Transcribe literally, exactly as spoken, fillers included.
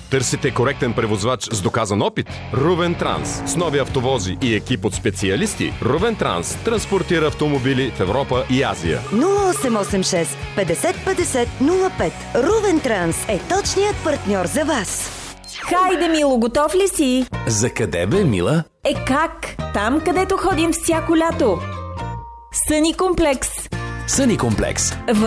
Търсите коректен превозвач с доказан опит? Рувен Транс. С нови автовози и екип от специалисти, Рувен Транс транспортира автомобили в Европа и Азия. нула осем осем шест петдесет петдесет нула пет. Рувен Транс е точният партньор за вас. Хайде, Мило, готов ли си? За къде бе, Мила? Е как? Там, където ходим всяко лято. Съни комплекс. Съни комплекс. В